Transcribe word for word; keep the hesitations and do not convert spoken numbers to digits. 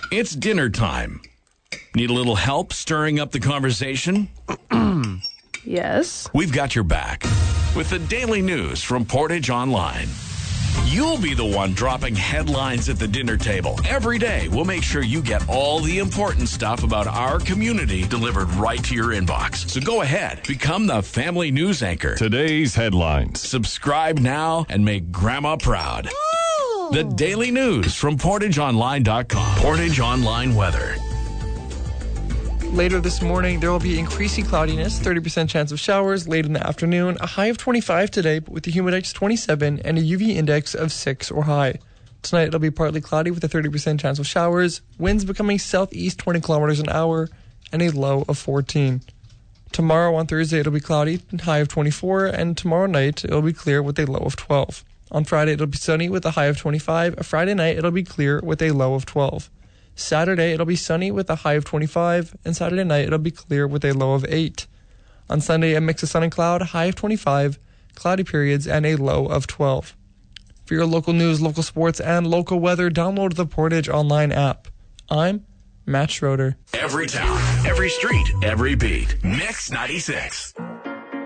It's dinner time. Need a little help stirring up the conversation? Yes. We've got your back with the daily news from Portage Online. You'll be the one dropping headlines at the dinner table. Every day, we'll make sure you get all the important stuff about our community delivered right to your inbox. So go ahead, become the family news anchor. Today's headlines. Subscribe now and make Grandma proud. Ooh. The daily news from portage online dot com. Portage Online weather. Later this morning, there will be increasing cloudiness, thirty percent chance of showers. Late in the afternoon, a high of twenty-five today, but with the humid index twenty-seven and a U V index of six or high. Tonight, it'll be partly cloudy with a thirty percent chance of showers. Winds becoming southeast twenty kilometers an hour and a low of fourteen. Tomorrow on Thursday, it'll be cloudy, high of twenty-four, and tomorrow night, it'll be clear with a low of twelve. On Friday, it'll be sunny with a high of twenty-five. Friday night, it'll be clear with a low of twelve. Saturday, it'll be sunny with a high of twenty-five, and Saturday night, it'll be clear with a low of eight. On Sunday, a mix of sun and cloud, high of twenty-five, cloudy periods, and a low of twelve. For your local news, local sports, and local weather, download the Portage Online app. I'm Matt Schroeder. Every town, every street, every beat. Mix ninety-six.